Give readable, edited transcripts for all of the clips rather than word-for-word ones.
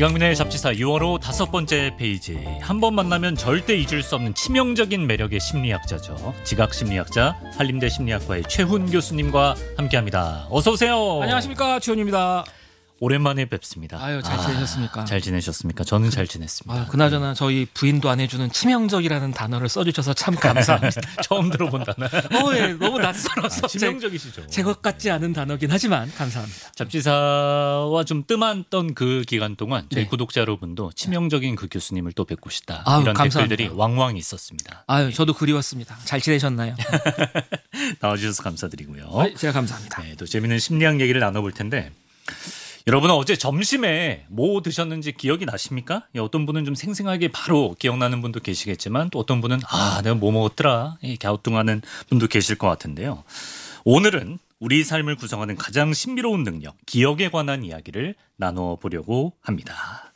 이강민의 잡지사 6월호 5번째 페이지. 한 번 만나면 절대 잊을 수 없는 치명적인 매력의 심리학자죠. 지각심리학자 한림대 심리학과의 최훈 교수님과 함께합니다. 어서 오세요. 안녕하십니까, 최훈입니다. 오랜만에 뵙습니다. 아유, 잘 지내셨습니까? 잘 지내셨습니까? 저는 잘 지냈습니다. 그나저나 저희 부인도 안 해주는 치명적이라는 단어를 써주셔서 참 감사합니다. 처음 들어본 단어. 예, 너무 낯설어서 치명적이시죠. 제 것 같지 않은 단어긴 하지만 감사합니다. 잡지사와 좀 뜸했던 그 기간 동안 저희 네. 구독자 여러분도 치명적인 그 교수님을 또 뵙고 싶다. 아유, 이런 감사합니다. 댓글들이 왕왕 있었습니다. 아유, 저도 그리웠습니다. 잘 지내셨나요? 나와주셔서 감사드리고요. 제가 감사합니다. 네, 또 재미있는 심리학 얘기를 나눠볼 텐데 여러분은 어제 점심에 뭐 드셨는지 기억이 나십니까? 어떤 분은 좀 생생하게 바로 기억나는 분도 계시겠지만 또 어떤 분은 내가 뭐 먹었더라 갸우뚱하는 분도 계실 것 같은데요. 오늘은 우리 삶을 구성하는 가장 신비로운 능력, 기억에 관한 이야기를 나눠보려고 합니다.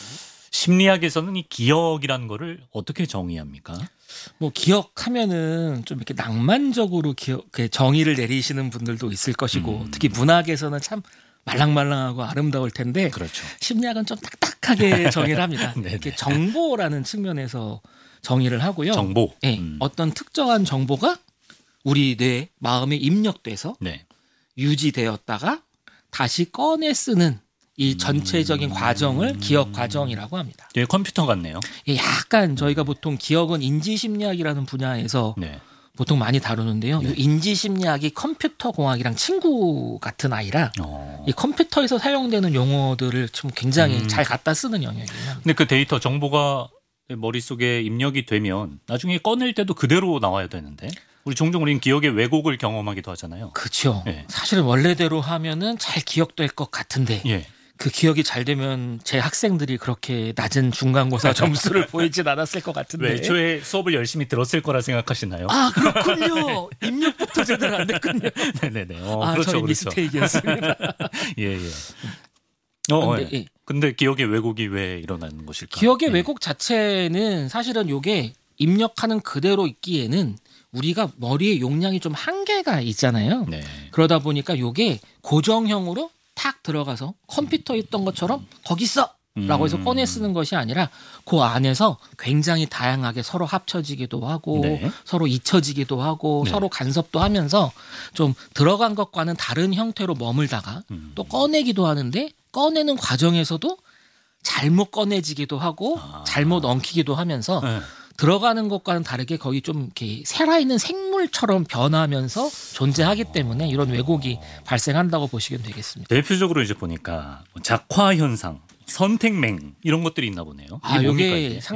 심리학에서는 이 기억이라는 거를 어떻게 정의합니까? 뭐 기억하면은 좀 이렇게 낭만적으로 정의를 내리시는 분들도 있을 것이고 특히 문학에서는 참 말랑말랑하고 아름다울 텐데 그렇죠. 심리학은 좀 딱딱하게 정의를 합니다. 네네. 이렇게 정보라는 측면에서 정의를 하고요. 정보. 네, 어떤 특정한 정보가 우리 뇌 마음에 입력돼서 네. 유지되었다가 다시 꺼내 쓰는 이 전체적인 과정을 기억 과정이라고 합니다. 예, 컴퓨터 같네요. 약간 저희가 보통 기억은 인지심리학이라는 분야에서 네. 보통 많이 다루는데요. 이 인지심리학이 컴퓨터 공학이랑 친구 같은 아이라 이 컴퓨터에서 사용되는 용어들을 좀 굉장히 잘 갖다 쓰는 영역이에요. 근데 그 데이터 정보가 머릿속에 입력이 되면 나중에 꺼낼 때도 그대로 나와야 되는데 종종 우리는 기억의 왜곡을 경험하기도 하잖아요. 그렇죠. 예. 사실은 원래대로 하면은 잘 기억될 것 같은데 예. 그 기억이 잘 되면 제 학생들이 그렇게 낮은 중간고사 점수를 보이진 않았을 것 같은데. 왜 애초에 수업을 열심히 들었을 거라 생각하시나요? 그렇군요. 입력부터 제대로 안 됐군요. 네네네. 그렇죠. 저희 미스테이크였습니다. 예. 근데 기억의 왜곡이 왜 일어나는 것일까? 기억의 왜곡 자체는 사실은 이게 입력하는 그대로 있기에는 우리가 머리의 용량이 좀 한계가 있잖아요. 네. 그러다 보니까 이게 고정형으로 탁 들어가서 컴퓨터에 있던 것처럼 거기 있어! 라고 해서 꺼내 쓰는 것이 아니라 그 안에서 굉장히 다양하게 서로 합쳐지기도 하고 네. 서로 잊혀지기도 하고 네. 서로 간섭도 하면서 좀 들어간 것과는 다른 형태로 머물다가 또 꺼내기도 하는데 꺼내는 과정에서도 잘못 꺼내지기도 하고 잘못 엉키기도 하면서 네. 들어가는 것과는 다르게 거기 좀 이렇게 살아있는 생물처럼 변하면서 존재하기 때문에 이런 왜곡이 발생한다고 보시면 되겠습니다. 대표적으로 이제 보니까 작화 현상, 선택맹 이런 것들이 있나 보네요. 이게 뭡니까, 이게 이게?